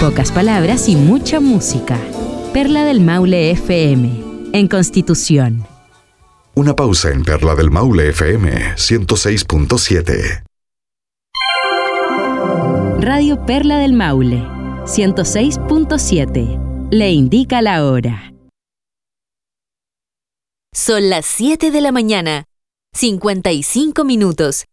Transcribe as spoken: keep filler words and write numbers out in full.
Pocas palabras y mucha música. Perla del Maule F M, en Constitución. Una pausa en Perla del Maule F M ciento seis punto siete. Radio Perla del Maule, ciento seis punto siete. Le indica la hora. Son las siete de la mañana, cincuenta y cinco minutos.